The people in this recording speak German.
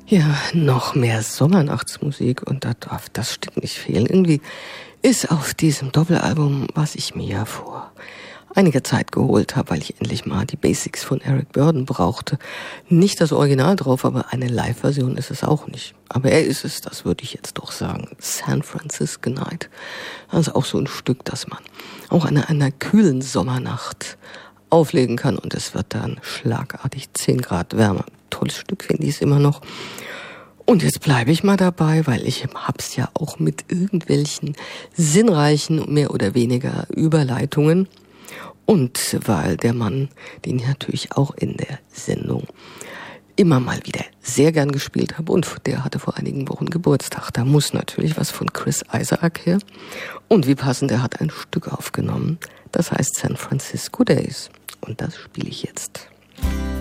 Ja, noch mehr Sommernachtsmusik und da darf das Stück nicht fehlen. Irgendwie ist auf diesem Doppelalbum, was ich mir ja vor einiger Zeit geholt habe, weil ich endlich mal die Basics von Eric Burdon brauchte, nicht das Original drauf, aber eine Live-Version ist es auch nicht. Aber er ist es, das würde ich jetzt doch sagen. San Francisco Night. Also auch so ein Stück, das man auch an einer kühlen Sommernacht auflegen kann und es wird dann schlagartig 10 Grad wärmer. Tolles Stück finde ich es immer noch. Und jetzt bleibe ich mal dabei, weil ich hab's ja auch mit irgendwelchen sinnreichen, mehr oder weniger Überleitungen. Und weil der Mann, den ich natürlich auch in der Sendung immer mal wieder sehr gern gespielt habe und der hatte vor einigen Wochen Geburtstag. Da muss natürlich was von Chris Isaak her. Und wie passend, er hat ein Stück aufgenommen, das heißt San Francisco Days. Und das spiele ich jetzt.